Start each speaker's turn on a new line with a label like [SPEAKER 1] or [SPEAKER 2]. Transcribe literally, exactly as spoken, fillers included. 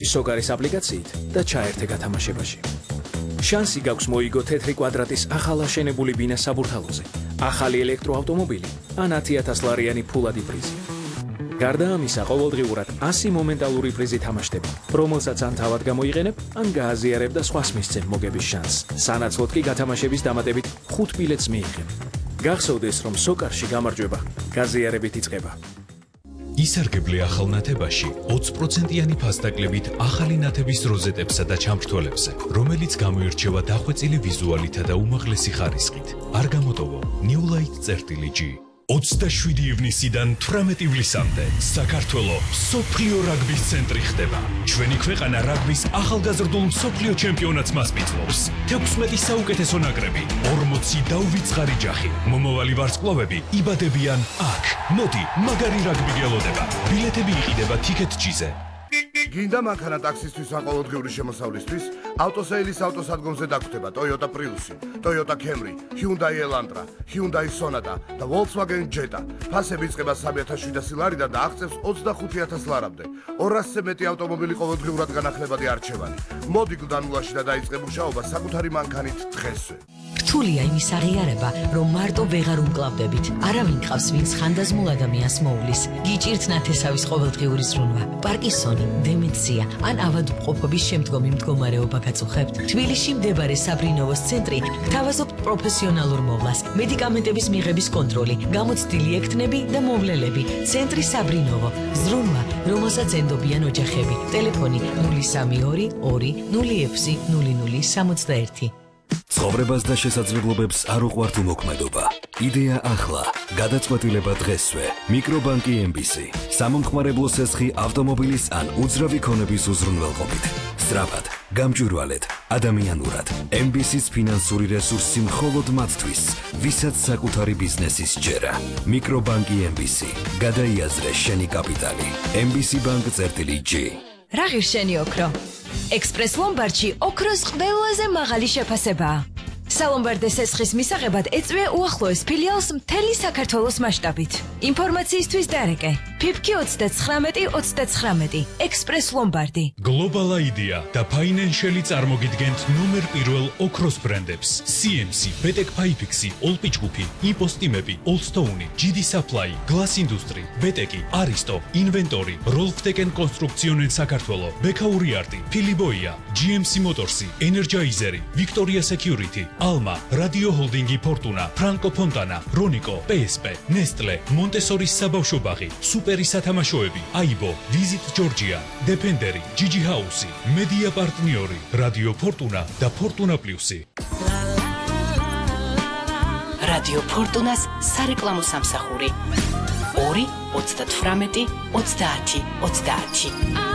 [SPEAKER 1] სოკარის აპლიკაციით და ჩაერთე გათამაშებაში. შანსი გაქვს მოიგო თეთრი კვადრატის ახალ აშენებული ბინა საბურთალოზე, ახალი ელექტროავტომობილი ან ათი ათას ლარიანი ფულადი პრიზი. გარდა ამისა, ყოველდღიურად ასი მომენტალური პრიზი თამაშდება, რომელსაც ან თავად გამოიყენებ, ან გააზიარებ და სხვას მისცემ მოგების შანსს. სანაცვლოდ კი გათამაშების დამატებით ხუთ ბილეთს მიიღებ. გახსოვდეს, რომ სოკარში გამარჯვება გაზიარებით იწყება.
[SPEAKER 2] ისარგებლე ახალ ნათებაში ოცი პროცენტიანი ფასდაკლებით ახალი ნათების როზეტებსა და ჩამრთველებზე, რომელიც გამოირჩევა დახვეწილი ვიზუალითა და უმაღლესი ხარისხით. არ გამოტოვო New Light წერტილი G. ოცდაშვიდი ივნისიდან თვრამეტი ივლისამდე საქართველო მსოფლიო რაგბის ცენტრი ხდება. ჩვენი ქვეყანა რაგბის ახალგაზრდულ მსოფლიო ჩემპიონატს მასპინძლობს. თექვსმეტი საუკეთესო ნაკრები, ორმოცი დაუვიწყარი ჯახი. მომავალი ვარსკვლავები იბადებიან აქ. მოდი, მაგარი რაგბი გელოდება. ბილეთები იყიდება TicketG-ზე.
[SPEAKER 3] გინდა მანქანა ტაქსისთვის ან ყოველდღიური შემოსავლისთვის? ავტოსეილის ავტოსადგომზე დაგვხვდება Toyota Prius, Toyota Camry, Hyundai Elantra, Hyundai Sonata და Volkswagen Jetta. ფასები იწყება სამი ათას შვიდასი ლარიდან და აღწევს ოცდახუთი ათას ლარამდე. ორასზე მეტი ავტომობილი ყოველდღიურად განახლებადი არჩევანი. მოდი გლდანულაში და დაიწყე მუშაობა საკუთარი მანქანით დღესვე.
[SPEAKER 4] რთულია იმის აღიარება, რომ მარტო ვეღარ უმკლავდებით. არავინ ყავს, ვინც ხანდაზმულ ადამიანს მოულის. გიჭირთ ნათესავის ყოველდღიური ზრუნვა, პარკინსონი, დემენცია ან ავადმყოფობის შემდგომი მდგომარეობა გაწუხებთ. თბილისში მდებარე საბრინოვოს ცენტრი გთავაზობთ პროფესიონალურ მოვლას, მედიკამენტების მიღების კონტროლი, გამოცდილი ექთნები და მოვლელები. ცენტრი საბრინოვო, ზრუნვა, რომელსაც ენდობიან ოჯახები. ტელეფონი ნული სამი ორი ორი ნული ექვსი ნული ნული სამოცდაერთი.
[SPEAKER 5] ცხოვრებას და შესაძლებლობებს არ უყვართ უმოქმედობა. იდეა ახლა, გადაწყვეტილება დღესვე. მიკრობანკი M B C. სამომხმარებლო სესხი ავტომობილის ან უძრავი ქონების უზრუნველყოფით. სწრაფად, გამჭვირვალედ, ადამიანურად. M B C-ს ფინანსური რესურსი მხოლოდ მათთვის, ვისაც საკუთარი ბიზნესის ჯერა. მიკრობანკი M B C. გადაიაზრე შენი კაპიტალი. M B C Bank წერტილი G.
[SPEAKER 6] რა ღირს შენი ოქრო? ექსპრეს ლომბარდში ოქროს ყველაზე მაღალი შეფასებაა. სალომბარდეს სესხის მისაღებად ეწვია უახლოეს ფილიალს მთელი საქართველოს მასშტაბით. ინფორმაციისთვის დარეკე ფიფკი ოცდაცხრამეტი ოცდაცხრამეტი ექსპრეს ლომბარდი.
[SPEAKER 2] Global Idea და Financial-ი წარმოგიდგენთ ნომერ პირველ ოქროს ბრენდებს. C M C, Betek Pipexi, Olpichgupi, Ipostimები, Oldstone, G D Supply, Glass Industry, Beteki, Aristo, Inventory, Rolfteken Construcción საქართველო, Bekauri Arti, Philiboia, G M C Motorsi, Energizeri, Victoria Security, Alma, Radio Holdingi Fortuna, Franco Fontana, Ronico, P S P, Nestle, Montessori's საბავშვო ბაღი, სუპერი სათამაშოები, Aibo, Visit Georgia, Defenderi, Gigi House, Media Partneri, Radio Fortuna და Fortuna Plus-ი.
[SPEAKER 4] Radio Fortunas სარეკლამო სამსახური ორი ოცდათვრამეტი ოცდაათი ოცდაათი